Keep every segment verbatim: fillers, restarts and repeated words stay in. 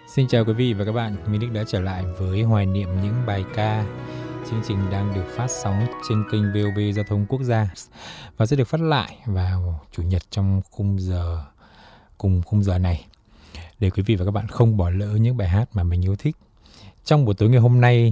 Xin chào quý vị và các bạn, Minh Đức đã trở lại với Hoài niệm những bài ca. Chương trình đang được phát sóng trên kênh vê o vê Giao thông Quốc gia và sẽ được phát lại vào Chủ nhật trong khung giờ cùng khung giờ này, để quý vị và các bạn không bỏ lỡ những bài hát mà mình yêu thích. Trong buổi tối ngày hôm nay,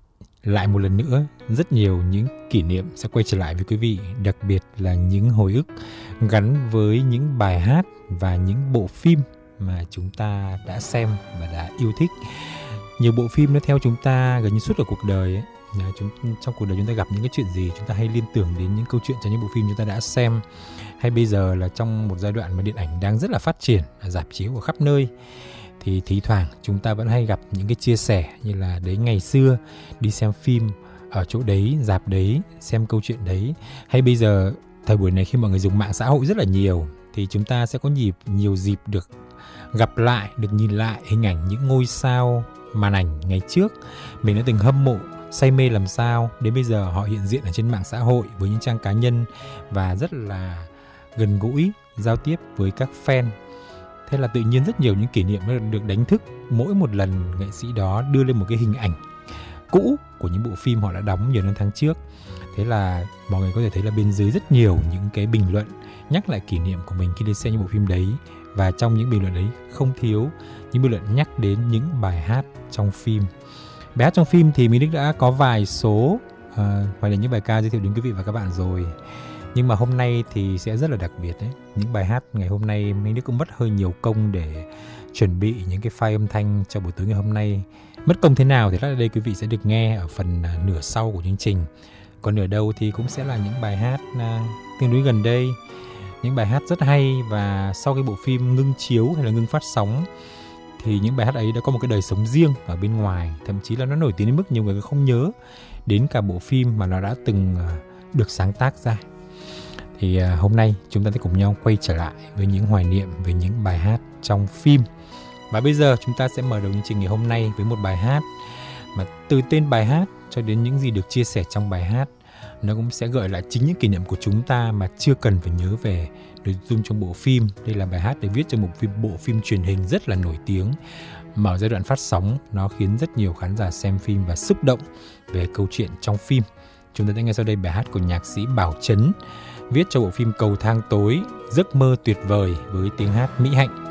lại một lần nữa, rất nhiều những kỷ niệm sẽ quay trở lại với quý vị, đặc biệt là những hồi ức gắn với những bài hát và những bộ phim mà chúng ta đã xem và đã yêu thích. Nhiều bộ phim nó theo chúng ta gần như suốt cả cuộc đời ấy. Chúng, trong cuộc đời chúng ta gặp những cái chuyện gì, chúng ta hay liên tưởng đến những câu chuyện trong những bộ phim chúng ta đã xem. Hay bây giờ là trong một giai đoạn mà điện ảnh đang rất là phát triển, rạp chiếu ở khắp nơi, thì thỉnh thoảng chúng ta vẫn hay gặp những cái chia sẻ như là đấy ngày xưa đi xem phim ở chỗ đấy, rạp đấy, xem câu chuyện đấy. Hay bây giờ thời buổi này khi mọi người dùng mạng xã hội rất là nhiều, thì chúng ta sẽ có nhịp nhiều dịp được gặp lại, được nhìn lại hình ảnh những ngôi sao màn ảnh ngày trước mình đã từng hâm mộ, say mê làm sao. Đến bây giờ họ hiện diện ở trên mạng xã hội với những trang cá nhân và rất là gần gũi, giao tiếp với các fan. Thế là tự nhiên rất nhiều những kỷ niệm được đánh thức mỗi một lần nghệ sĩ đó đưa lên một cái hình ảnh cũ của những bộ phim họ đã đóng nhiều năm tháng trước. Thế là mọi người có thể thấy là bên dưới rất nhiều những cái bình luận nhắc lại kỷ niệm của mình khi đi xem những bộ phim đấy. Và trong những bình luận đấy không thiếu những bình luận nhắc đến những bài hát trong phim. Bài hát trong phim thì Minh Đức đã có vài số uh, hoặc là những bài ca giới thiệu đến quý vị và các bạn rồi. Nhưng mà hôm nay thì sẽ rất là đặc biệt đấy. Những bài hát ngày hôm nay Minh Đức cũng mất hơi nhiều công để chuẩn bị những cái file âm thanh cho buổi tối ngày hôm nay. Mất công thế nào thì lát đây quý vị sẽ được nghe ở phần uh, nửa sau của chương trình. Còn nửa đầu thì cũng sẽ là những bài hát uh, tương đối gần đây, những bài hát rất hay. Và sau cái bộ phim ngưng chiếu hay là ngưng phát sóng thì những bài hát ấy đã có một cái đời sống riêng ở bên ngoài. Thậm chí là nó nổi tiếng đến mức nhiều người không nhớ đến cả bộ phim mà nó đã từng uh, được sáng tác ra. Thì uh, hôm nay chúng ta sẽ cùng nhau quay trở lại với những hoài niệm về những bài hát trong phim. Và bây giờ chúng ta sẽ mở đầu chương trình ngày hôm nay với một bài hát mà từ tên bài hát cho đến những gì được chia sẻ trong bài hát, nó cũng sẽ gợi lại chính những kỷ niệm của chúng ta mà chưa cần phải nhớ về nội dung trong bộ phim. Đây là bài hát được viết trong một phim, bộ phim truyền hình rất là nổi tiếng. Mở giai đoạn phát sóng, nó khiến rất nhiều khán giả xem phim và xúc động về câu chuyện trong phim. Chúng ta sẽ nghe sau đây bài hát của nhạc sĩ Bảo Trấn, viết cho bộ phim Cầu Thang Tối, Giấc Mơ Tuyệt Vời với tiếng hát Mỹ Hạnh.